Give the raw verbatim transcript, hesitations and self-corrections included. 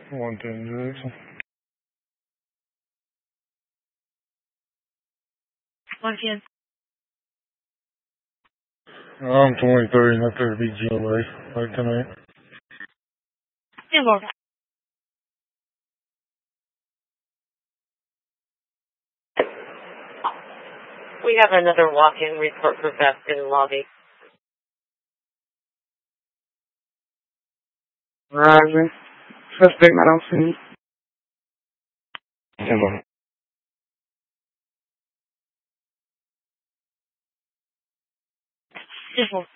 one ten Jackson. one ten. I'm twenty-three, not there to be G L A, like tonight. Yeah, Lord. We have another walk-in report for theft in the lobby. Verizon. Suspect not on scene. ten Lord. Yes, Lord.